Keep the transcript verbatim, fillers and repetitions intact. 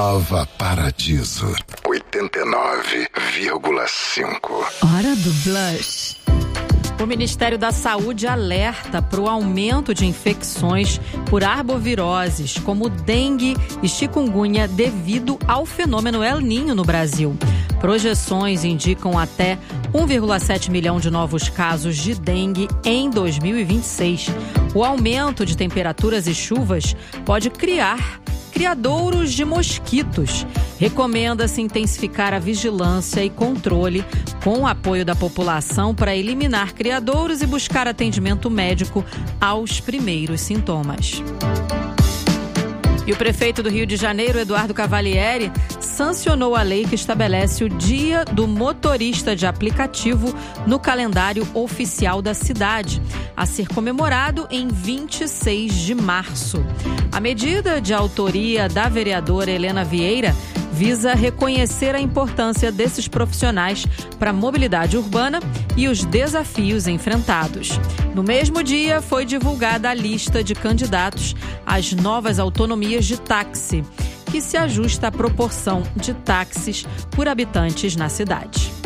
Nova Paradiso, oitenta e nove vírgula cinco. Hora do Blush. O Ministério da Saúde alerta para o aumento de infecções por arboviroses, como dengue e chikungunya, devido ao fenômeno El Niño no Brasil. Projeções indicam até um vírgula sete milhão de novos casos de dengue em dois mil e vinte e seis. O aumento de temperaturas e chuvas pode criar criadouros de mosquitos. Recomenda-se intensificar a vigilância e controle com o apoio da população para eliminar criadouros e buscar atendimento médico aos primeiros sintomas. E o prefeito do Rio de Janeiro, Eduardo Cavalieri, sancionou a lei que estabelece o Dia do Motorista de Aplicativo no calendário oficial da cidade, a ser comemorado em vinte e seis de março. A medida, de autoria da vereadora Helena Vieira, visa reconhecer a importância desses profissionais para a mobilidade urbana e os desafios enfrentados. No mesmo dia, foi divulgada a lista de candidatos às novas autonomias de táxi, que se ajusta à proporção de táxis por habitantes na cidade.